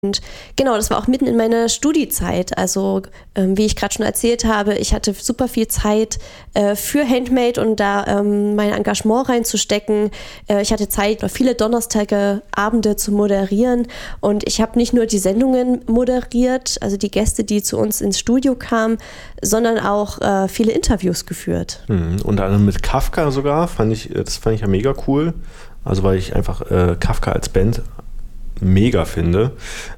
Und genau, das war auch mitten in meiner Studiezeit. Also wie ich gerade schon erzählt habe, ich hatte super viel Zeit für Handmade und da mein Engagement reinzustecken. Ich hatte Zeit, viele Donnerstage Abende zu moderieren und ich habe nicht nur die Sendungen moderiert, also die Gäste, die zu uns ins Studio kamen, sondern auch viele Interviews geführt. Unter anderem mit Kafka sogar, das fand ich ja mega cool. Also weil ich einfach Kafka als Band mega finde.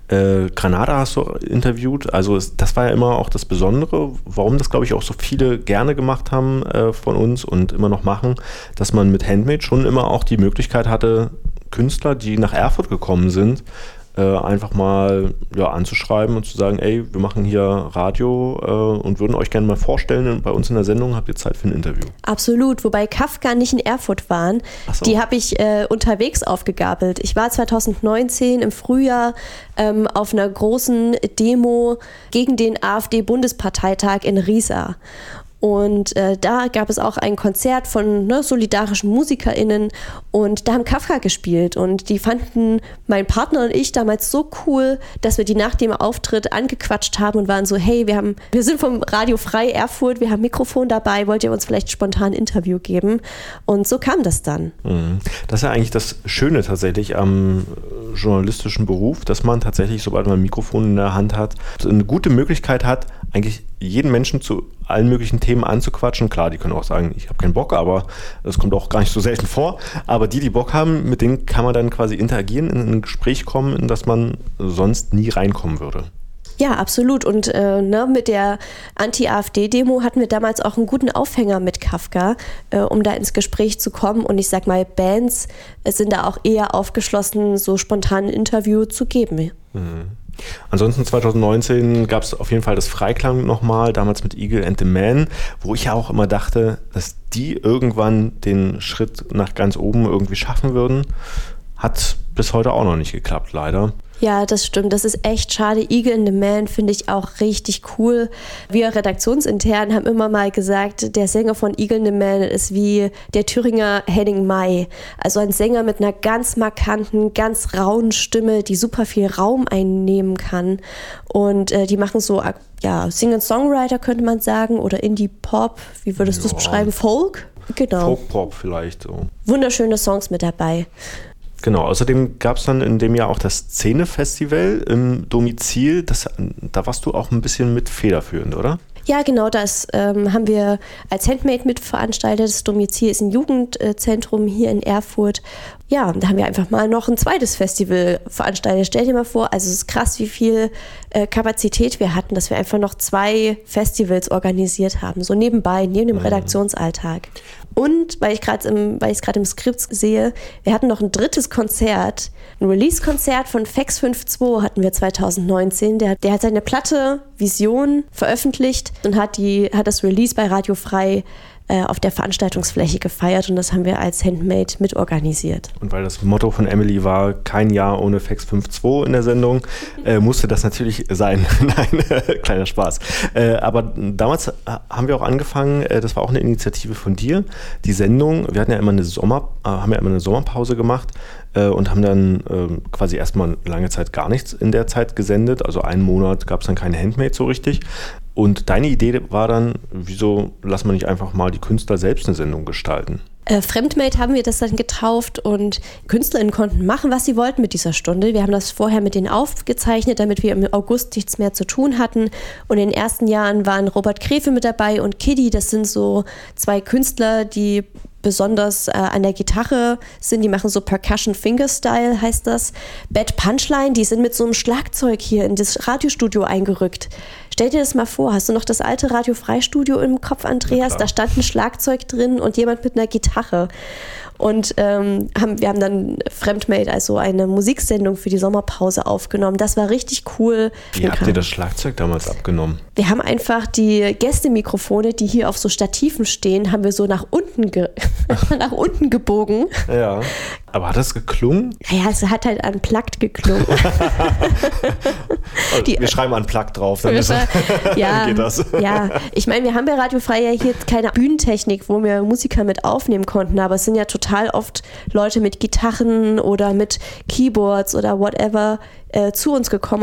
Granada hast du interviewt, also das war ja immer auch das Besondere, warum das, glaube ich, auch so viele gerne gemacht haben von uns und immer noch machen, dass man mit Handmade schon immer auch die Möglichkeit hatte, Künstler, die nach Erfurt gekommen sind, einfach mal anzuschreiben und zu sagen, ey, wir machen hier Radio und würden euch gerne mal vorstellen, bei uns in der Sendung habt ihr Zeit für ein Interview. Absolut, wobei Kafka nicht in Erfurt waren. So. Die habe ich unterwegs aufgegabelt. Ich war 2019 im Frühjahr auf einer großen Demo gegen den AfD-Bundesparteitag in Riesa. Und da gab es auch ein Konzert von solidarischen MusikerInnen und da haben Kafka gespielt und die fanden mein Partner und ich damals so cool, dass wir die nach dem Auftritt angequatscht haben und waren so, hey, wir sind vom Radio Frei Erfurt, wir haben Mikrofon dabei, wollt ihr uns vielleicht spontan ein Interview geben? Und so kam das dann. Das ist ja eigentlich das Schöne tatsächlich am journalistischen Beruf, dass man tatsächlich, sobald man ein Mikrofon in der Hand hat, eine gute Möglichkeit hat, eigentlich jeden Menschen zu allen möglichen Themen anzuquatschen. Klar, die können auch sagen, ich habe keinen Bock, aber das kommt auch gar nicht so selten vor. Aber die Bock haben, mit denen kann man dann quasi interagieren, in ein Gespräch kommen, in das man sonst nie reinkommen würde. Ja, absolut. Und mit der Anti-AfD-Demo hatten wir damals auch einen guten Aufhänger mit Kafka, um da ins Gespräch zu kommen. Und ich sag mal, Bands sind da auch eher aufgeschlossen, so spontan ein Interview zu geben. Ansonsten 2019 gab es auf jeden Fall das Freiklang nochmal, damals mit Eagle and the Man, wo ich ja auch immer dachte, dass die irgendwann den Schritt nach ganz oben irgendwie schaffen würden. Hat bis heute auch noch nicht geklappt, leider. Ja, das stimmt. Das ist echt schade. Eagle and the Man finde ich auch richtig cool. Wir redaktionsintern haben immer mal gesagt, der Sänger von Eagle and the Man ist wie der Thüringer Henning May. Also ein Sänger mit einer ganz markanten, ganz rauen Stimme, die super viel Raum einnehmen kann. Und die machen so, Singer-Songwriter könnte man sagen oder Indie-Pop. Wie würdest du es beschreiben? Folk? Genau. Folk-Pop vielleicht so. Wunderschöne Songs mit dabei. Genau, außerdem gab es dann in dem Jahr auch das Szene-Festival im Domizil. Da warst du auch ein bisschen mit federführend, oder? Ja, genau, das haben wir als Handmade mitveranstaltet. Das Domizil ist ein Jugendzentrum hier in Erfurt. Ja, da haben wir einfach mal noch ein zweites Festival veranstaltet. Stell dir mal vor, also es ist krass, wie viel Kapazität wir hatten, dass wir einfach noch 2 Festivals organisiert haben, so nebenbei, neben dem Redaktionsalltag. Und weil ich es gerade im Skript sehe, wir hatten noch ein drittes Konzert, ein Release-Konzert von Fex 5.2 hatten wir 2019. Der hat seine Platte Vision veröffentlicht und hat das Release bei Radio Frei auf der Veranstaltungsfläche gefeiert und das haben wir als Handmade mitorganisiert. Und weil das Motto von Emily war, kein Jahr ohne Fex 5.2 in der Sendung, musste das natürlich sein. Nein, kleiner Spaß. Aber damals haben wir auch angefangen, das war auch eine Initiative von dir, die Sendung, wir hatten ja immer eine Sommerpause gemacht und haben dann quasi erstmal lange Zeit gar nichts in der Zeit gesendet, also einen Monat gab es dann keine Handmade so richtig. Und deine Idee war dann, wieso lassen wir nicht einfach mal die Künstler selbst eine Sendung gestalten? Fremdmade haben wir das dann getauft und KünstlerInnen konnten machen, was sie wollten mit dieser Stunde. Wir haben das vorher mit denen aufgezeichnet, damit wir im August nichts mehr zu tun hatten. Und in den ersten Jahren waren Robert Krefe mit dabei und Kiddy. Das sind so 2 Künstler, die besonders an der Gitarre sind. Die machen so Percussion Fingerstyle, heißt das. Bad Punchline, die sind mit so einem Schlagzeug hier in das Radiostudio eingerückt. Stell dir das mal vor, hast du noch das alte Radio Frei-Studio im Kopf, Andreas? Da stand ein Schlagzeug drin und jemand mit einer Gitarre. Und wir haben dann Fremdmade, also eine Musiksendung für die Sommerpause aufgenommen. Das war richtig cool. Wie habt ihr das Schlagzeug damals abgenommen? Wir haben einfach die Gästemikrofone, die hier auf so Stativen stehen, haben wir so nach unten gebogen. Ja, aber hat das geklungen? Ja, es hat halt unplugged geklungen. Wir schreiben Unplugged drauf, dann geht das. Ja, ich meine, wir haben bei Radio Frei ja hier keine Bühnentechnik, wo wir Musiker mit aufnehmen konnten, aber es sind ja total oft Leute mit Gitarren oder mit Keyboards oder whatever zu uns gekommen